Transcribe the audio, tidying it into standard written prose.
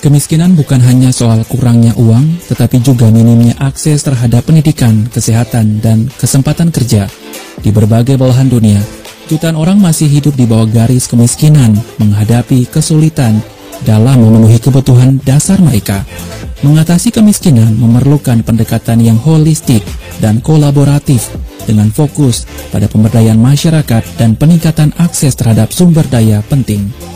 Kemiskinan bukan hanya soal kurangnya uang, tetapi juga minimnya akses terhadap pendidikan, kesehatan, dan kesempatan kerja. Di berbagai belahan dunia, jutaan orang masih hidup di bawah garis kemiskinan, menghadapi kesulitan dalam memenuhi kebutuhan dasar mereka. Mengatasi kemiskinan memerlukan pendekatan yang holistik dan kolaboratif dengan fokus pada pemberdayaan masyarakat dan peningkatan akses terhadap sumber daya penting.